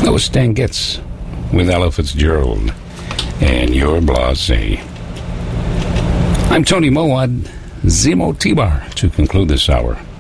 That was Stan Getz with Ella Fitzgerald and Your Blasé. I'm Tony Mowat, Zemo T-Bar, to conclude this hour